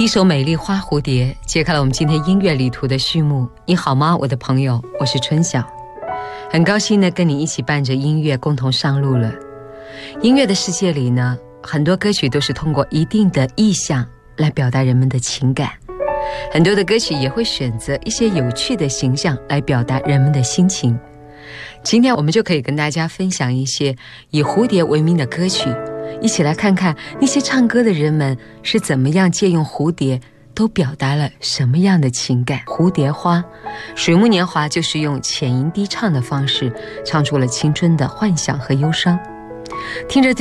一首美丽花蝴蝶揭开了我们今天音乐旅途的序幕。你好吗，我的朋友，我是春晓，很高兴呢跟你一起伴着音乐共同上路了。音乐的世界里呢，很多歌曲都是通过一定的意象来表达人们的情感，很多的歌曲也会选择一些有趣的形象来表达人们的心情。今天我们就可以跟大家分享一些以蝴蝶为名的歌曲，一起来看看那些唱歌的人们是怎么样借用蝴蝶，都表达了什么样的情感。蝴蝶花，水木年华就是用浅吟低唱的方式唱出了青春的幻想和忧伤。听着